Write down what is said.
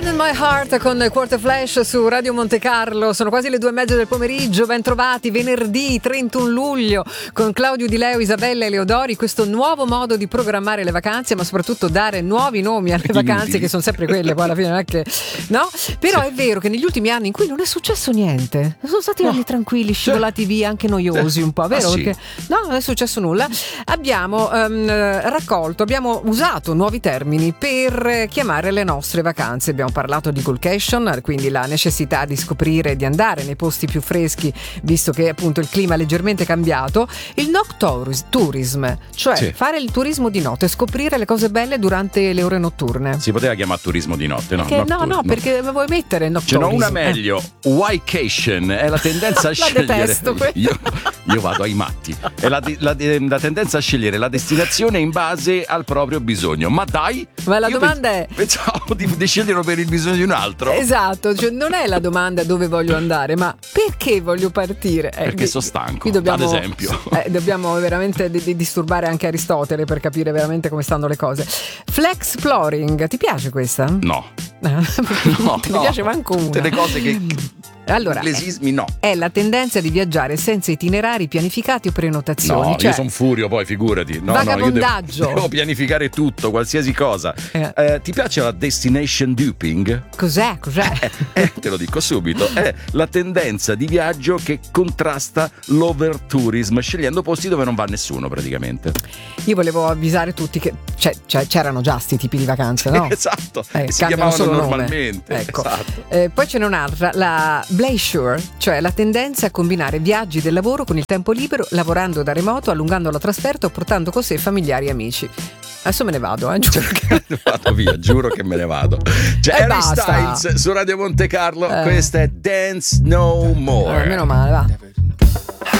Hand in My Heart con Quarter Flash su Radio Monte Carlo. Sono quasi le 2:30 del pomeriggio. Ben trovati, venerdì 31 luglio con Claudio Di Leo, Isabella e Leodori. Questo nuovo modo di programmare le vacanze, ma soprattutto dare nuovi nomi alle vacanze, che sono sempre quelle, poi alla fine non è che no? Però sì, è vero che negli ultimi anni in cui non è successo niente, sono stati anni tranquilli, scivolati via, anche noiosi un po', vero? Sì. Perché no, non è successo nulla. Abbiamo abbiamo usato nuovi termini per chiamare le nostre vacanze. Abbiamo parlato di coolcation, quindi la necessità di scoprire, di andare nei posti più freschi, visto che appunto il clima è leggermente cambiato. Il noctourism, cioè fare il turismo di notte, scoprire le cose belle durante le ore notturne. Si poteva chiamare turismo di notte, no? No, perché vuoi mettere noctourism? Ce n'ho una meglio, Whycation, è la tendenza a scegliere. Detesto io vado ai matti. È la tendenza a scegliere la destinazione in base al proprio bisogno. Ma dai! Ma la domanda è: pensavo di sceglierlo per il bisogno di un altro. Esatto, cioè non è la domanda dove voglio andare, ma perché voglio partire? Perché sono stanco, dobbiamo, ad esempio. Dobbiamo veramente disturbare anche Aristotele per capire veramente come stanno le cose. Flexploring, ti piace questa? No. Non ti piace manco una. Tutte le cose che... Allora, inglesismi no. È la tendenza di viaggiare senza itinerari pianificati o prenotazioni. No, cioè, io sono furio poi, figurati. Vagabondaggio. Io devo pianificare tutto, qualsiasi cosa. Ti piace la destination duping? Cos'è? Te lo dico subito. È la tendenza di viaggio che contrasta l'overtourism, scegliendo posti dove non va nessuno praticamente. Io volevo avvisare tutti che c'erano già sti tipi di vacanze, no? Esatto, si chiamavano solo normalmente. Nome. Ecco. Esatto. Poi ce n'è un'altra, la Bleisure, cioè la tendenza a combinare viaggi del lavoro con il tempo libero, lavorando da remoto, allungando la trasferta o portando con sé familiari e amici. Adesso me ne vado, giuro che... vado via, giuro che me ne vado. Harry Styles su Radio Monte Carlo, questa è Dance No More. Meno male, va.